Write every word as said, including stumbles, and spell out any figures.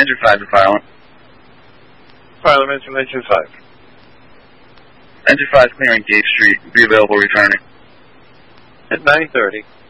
Engine five to fire alarm. Fire alarm engine, engine five. Engine five clearing Gate Street. Be available returning. At nine thirty.